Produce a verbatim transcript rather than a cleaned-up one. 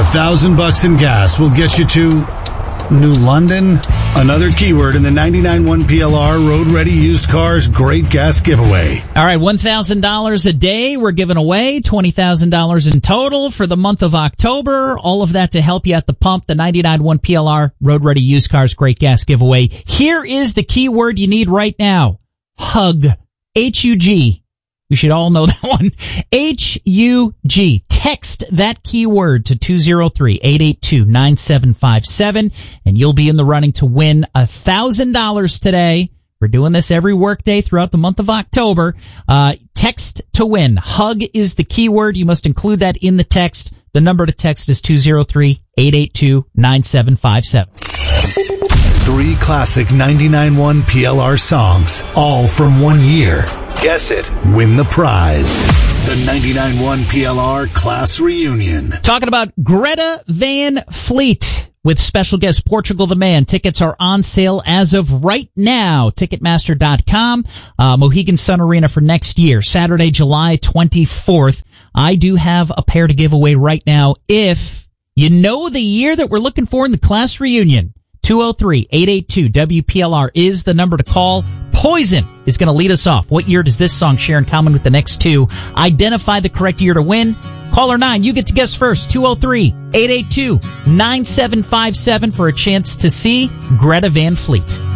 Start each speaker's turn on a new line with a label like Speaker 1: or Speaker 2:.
Speaker 1: thousand bucks in gas will get you to New London. Another keyword in the ninety-nine point one P L R Road Ready Used Cars Great Gas Giveaway.
Speaker 2: All right, one thousand dollars a day we're giving away, twenty thousand dollars in total for the month of October. All of that to help you at the pump, the ninety-nine point one P L R Road Ready Used Cars Great Gas Giveaway. Here is the keyword you need right now. Hug. H U G. We should all know that one. H U G. Text that keyword to two oh three, eight eight two, nine seven five seven, and you'll be in the running to win one thousand dollars today. We're doing this every workday throughout the month of October. Uh, text to win. Hug is the keyword. You must include that in the text. The number to text is two oh three, eight eight two, nine seven five seven.
Speaker 1: Three classic ninety-nine point one P L R songs, all from one year. Guess it. Win the prize. The ninety-nine point one P L R Class Reunion.
Speaker 2: Talking about Greta Van Fleet with special guest Portugal the Man. Tickets are on sale as of right now. Ticketmaster dot com. Uh, Mohegan Sun Arena for next year, Saturday, July twenty-fourth. I do have a pair to give away right now if you know the year that we're looking for in the Class Reunion. two oh three, eight eight two, W P L R is the number to call. Poison is going to lead us off. What year does this song share in common with the next two? Identify the correct year to win. Caller nine, you get to guess first. two oh three, eight eight two, nine seven five seven for a chance to see Greta Van Fleet.